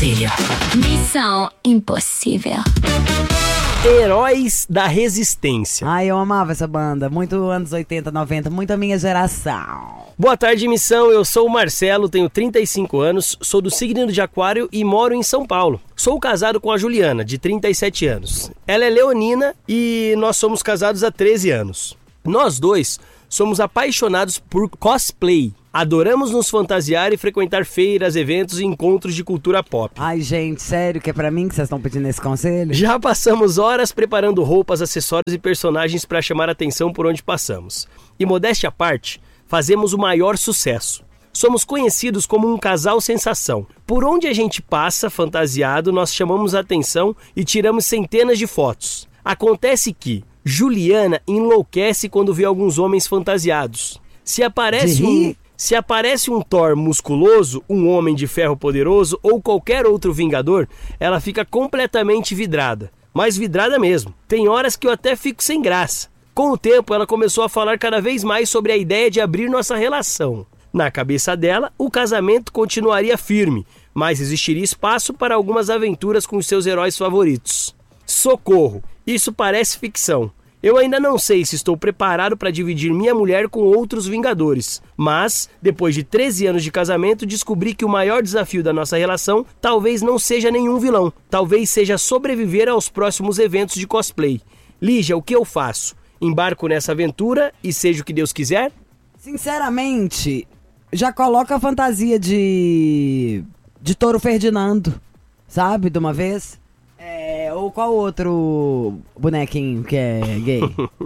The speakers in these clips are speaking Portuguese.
Brasília. Missão Impossível. Heróis da Resistência. Ai, eu amava essa banda. Muito anos 80, 90, muito a minha geração. Boa tarde, missão. Eu sou o Marcelo, tenho 35 anos, sou do signo de Aquário e moro em São Paulo. Sou casado com a Juliana, de 37 anos. Ela é leonina e nós somos casados há 13 anos. Nós dois somos apaixonados por cosplay. Adoramos nos fantasiar e frequentar feiras, eventos e encontros de cultura pop. Ai, gente, sério que é pra mim que vocês estão pedindo esse conselho? Já passamos horas preparando roupas, acessórios e personagens para chamar atenção por onde passamos. E modéstia à parte, fazemos o maior sucesso. Somos conhecidos como um casal sensação. Por onde a gente passa fantasiado, nós chamamos a atenção e tiramos centenas de fotos. Acontece que Juliana enlouquece quando vê alguns homens fantasiados. Se aparece um Thor musculoso, um Homem de Ferro poderoso ou qualquer outro Vingador, ela fica completamente vidrada. Mas vidrada mesmo. Tem horas que eu até fico sem graça. Com o tempo, ela começou a falar cada vez mais sobre a ideia de abrir nossa relação. Na cabeça dela, o casamento continuaria firme, mas existiria espaço para algumas aventuras com os seus heróis favoritos. Socorro! Isso parece ficção. Eu ainda não sei se estou preparado para dividir minha mulher com outros Vingadores, mas, depois de 13 anos de casamento, descobri que o maior desafio da nossa relação talvez não seja nenhum vilão, talvez seja sobreviver aos próximos eventos de cosplay. Lígia, o que eu faço? Embarco nessa aventura e seja o que Deus quiser? Sinceramente, já coloca a fantasia de Touro Ferdinando, sabe, de uma vez? Ou qual outro bonequinho que é gay?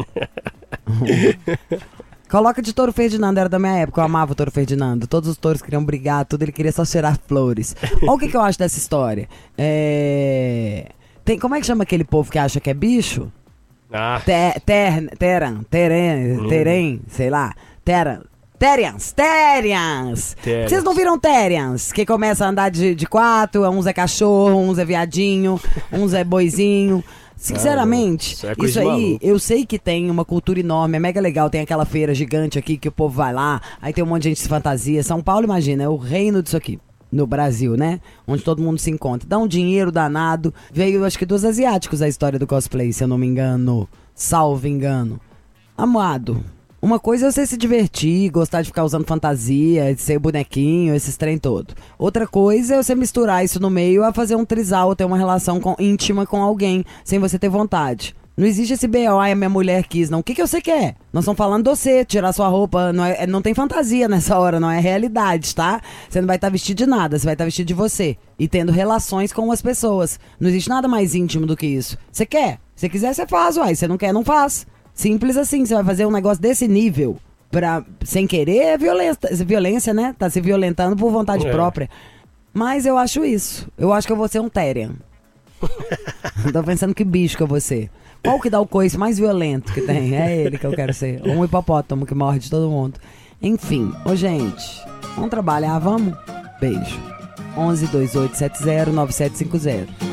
Coloca de Touro Ferdinando, era da minha época, eu amava o Touro Ferdinando. Todos os touros queriam brigar, tudo, ele queria só cheirar flores. Olha o que eu acho dessa história. Como é que chama aquele povo que acha que é bicho? Terem, sei lá. Terians! Vocês não viram Terians? Que começa a andar de quatro, uns é cachorro, uns é viadinho, uns é boizinho. Sinceramente, isso aí, eu sei que tem uma cultura enorme, é mega legal, tem aquela feira gigante aqui que o povo vai lá, aí tem um monte de gente que se fantasia. São Paulo, imagina, é o reino disso aqui. No Brasil, né? Onde todo mundo se encontra. Dá um dinheiro danado. Veio, acho que dos asiáticos a história do cosplay, se eu não me engano. Salvo engano. Amado. Uma coisa é você se divertir, gostar de ficar usando fantasia, de ser bonequinho, esses trem todo. Outra coisa é você misturar isso no meio a fazer um trisal, ter uma relação íntima com alguém, sem você ter vontade. Não existe esse B.O., a minha mulher quis, não. O que você quer? Nós estamos falando de você, tirar sua roupa. Não tem fantasia nessa hora, não é realidade, tá? Você não vai estar vestido de nada, você vai estar vestido de você. E tendo relações com as pessoas. Não existe nada mais íntimo do que isso. Você quer? Se quiser, você faz, uai. Você não quer, não faz. Simples assim, você vai fazer um negócio desse nível sem querer, é violência, né? Tá se violentando por vontade própria. Mas eu acho isso. Eu acho que eu vou ser um Therian. Tô pensando que bicho que eu vou ser. Qual que dá o coice mais violento que tem? É ele que eu quero ser. Um hipopótamo que morde todo mundo. Enfim, gente, vamos trabalhar, vamos? Beijo. 11 2870 9750.